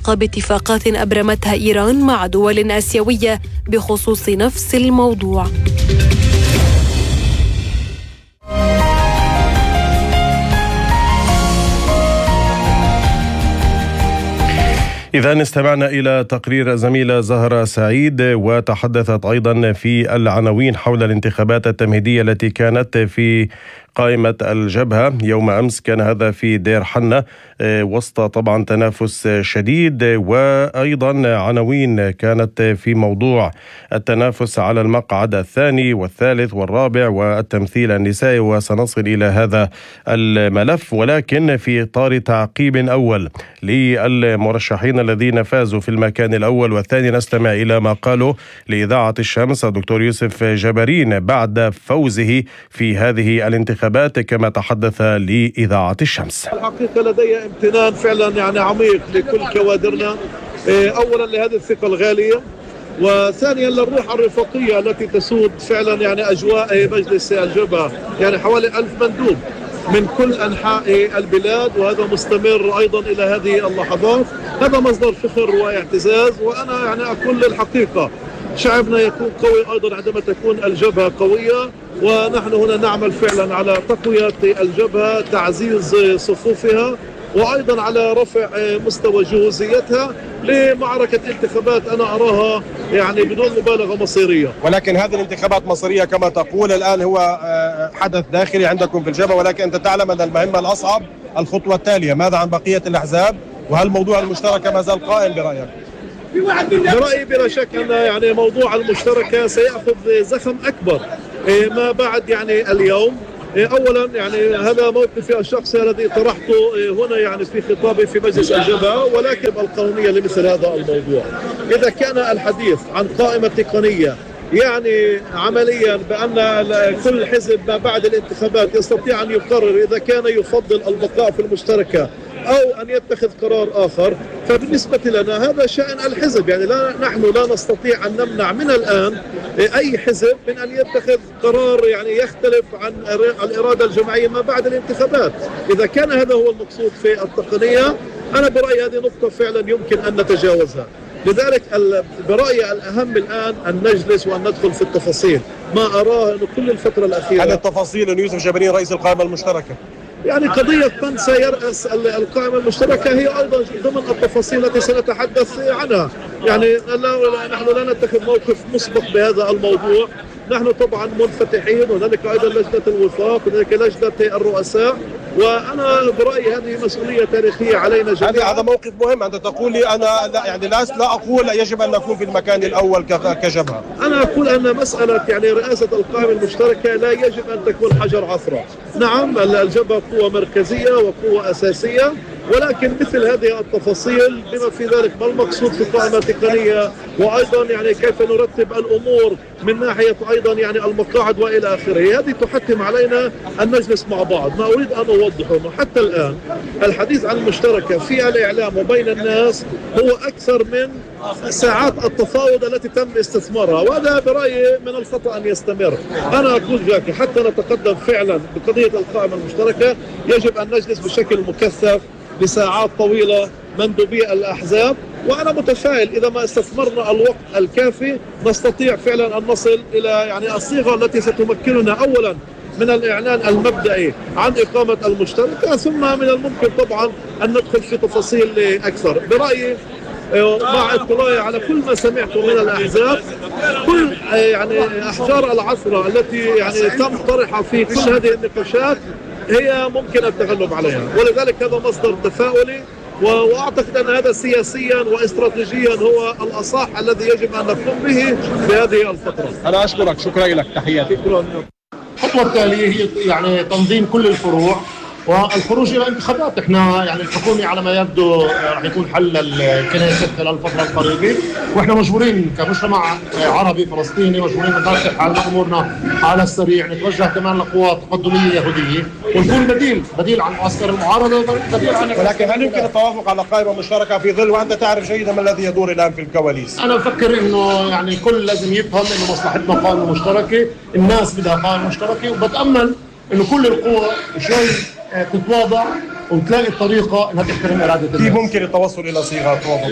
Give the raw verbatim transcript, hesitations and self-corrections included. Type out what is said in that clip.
أعقاب اتفاقات أبرمتها إيران مع دول آسيوية بخصوص نفس الموضوع. إذا استمعنا إلى تقرير الزميلة زهرة سعيد، وتحدثت أيضا في العناوين حول الانتخابات التمهيدية التي كانت في قائمة الجبهة يوم أمس. كان هذا في دير حنة وسط طبعا تنافس شديد، وأيضا عناوين كانت في موضوع التنافس على المقعد الثاني والثالث والرابع والتمثيل النسائي، وسنصل إلى هذا الملف. ولكن في إطار تعقيب أول للمرشحين الذين فازوا في المكان الأول والثاني، نستمع إلى ما قاله لإذاعة الشمس الدكتور يوسف جبرين بعد فوزه في هذه الانتخابات كما تحدث لإذاعة الشمس. الحقيقة لدي امتنان فعلا يعني عميق لكل كوادرنا، أولا لهذه الثقة الغالية، وثانيا للروح الرفاقية التي تسود فعلا يعني أجواء مجلس الجبهة. يعني حوالي ألف مندوب من كل أنحاء البلاد، وهذا مستمر أيضا إلى هذه اللحظات. هذا مصدر فخر واعتزاز، وأنا يعني أقول للحقيقة شعبنا يكون قوي أيضا عندما تكون الجبهة قوية، ونحن هنا نعمل فعلا على تقوية الجبهة، تعزيز صفوفها، وأيضا على رفع مستوى جهوزيتها لمعركة انتخابات أنا أراها يعني بدون مبالغة مصيرية. ولكن هذه الانتخابات مصيرية كما تقول. الآن هو حدث داخلي عندكم في الجبهة، ولكن أنت تعلم أن المهمة الأصعب الخطوة التالية. ماذا عن بقية الأحزاب؟ وهل موضوع المشتركة ما زال قائم برأيك؟ برأيي بلا شك أن يعني موضوع المشتركة سيأخذ زخم أكبر ما بعد يعني اليوم. أولا يعني هذا موقفي الشخصي الذي طرحته هنا يعني في خطابي في مجلس الجبهة، ولكن القانونية لمثل هذا الموضوع. إذا كان الحديث عن قائمة تقنية يعني عمليا بأن كل حزب ما بعد الانتخابات يستطيع أن يقرر إذا كان يفضل البقاء في المشتركة أو أن يتخذ قرار آخر، فبالنسبة لنا هذا شأن الحزب. يعني لا نحن لا نستطيع أن نمنع من الآن أي حزب من أن يتخذ قرار يعني يختلف عن الإرادة الجماعية ما بعد الانتخابات. إذا كان هذا هو المقصود في التقنية، أنا برأيي هذه نقطة فعلا يمكن أن نتجاوزها. لذلك برأيي الأهم الآن أن نجلس وأن ندخل في التفاصيل. ما أراه أن كل الفترة الأخيرة هذا التفاصيل أن يوسف جبرين رئيس القائمة المشتركة، يعني قضية من سيرأس القائمة المشتركة هي أيضا ضمن التفاصيل التي سنتحدث عنها. يعني لا نحن لا نتخذ موقف مسبق بهذا الموضوع. نحن طبعا منفتحين، وهناك أيضا لجنة الوفاق، وهناك لجنة الرؤساء، وأنا برأيي هذه مسؤولية تاريخية علينا جميعا. هذا موقف مهم. أنت تقول لي أنا لا يعني لا, لا أقول يجب أن نكون في المكان الأول كجبهة. أنا أقول أن مسألة يعني رئاسة القائمة المشتركة لا يجب أن تكون حجر عثرة. نعم الجبهة قوة مركزية وقوة أساسية، ولكن مثل هذه التفاصيل بما في ذلك ما المقصود في قائمة تقنية، وأيضا يعني كيف نرتب الأمور من ناحية أيضا يعني المقاعد وإلى آخره، هذه تحتم علينا أن نجلس مع بعض. ما أريد أن أوضحه أنه حتى الآن الحديث عن المشتركة في الإعلام وبين الناس هو أكثر من ساعات التفاوض التي تم استثمارها، وهذا برأيي من الخطأ أن يستمر. أنا أقول جاكي حتى نتقدم فعلا بقضية القائمة المشتركة يجب أن نجلس بشكل مكثف لساعات طويلة مندوبي الأحزاب، وأنا متفائل إذا ما استثمرنا الوقت الكافي نستطيع فعلا أن نصل إلى يعني الصيغة التي ستمكننا أولا من الإعلان المبدئي عن إقامة المشتركة، ثم من الممكن طبعا أن ندخل في تفاصيل أكثر. برأيي مع اطلاعي على كل ما سمعته من الأحزاب، كل يعني أحجار العثرة التي يعني تم طرحها في كل هذه النقاشات هي ممكن التغلب عليها، ولذلك هذا مصدر تفاؤلي، وأعتقد أن هذا سياسيا واستراتيجيا هو الأصح الذي يجب أن نقوم به في هذه الفترة. أنا أشكرك، شكرا لك، تحياتي. الخطوة التالية هي يعني تنظيم كل الفروع والخروج الى انتخابات. احنا يعني الحكومه على ما يبدو راح يكون حل الكنيسة خلال الفتره القريبه، واحنا مجبورين كمجتمع عربي فلسطيني مجبورين نفتح حالنا امورنا على السريع، نتوجه كمان لقوات تقدميه يهوديه ونكون بديل بديل عن معسكر المعارضه، بديل عن. ولكن هل يمكن التوافق على قائمه مشتركه في ظل وانت تعرف جيدا ما الذي يدور الان في الكواليس؟ انا بفكر انه يعني كل لازم يفهم انه مصلحتنا قائمه مشتركه، الناس بدها قائمه مشتركه، وبتامل انه كل القوى شوي تتواضع وتلاقي الطريقه انها تحترم اراده الناس. كيف ممكن التوصل الى صيغه توافق؟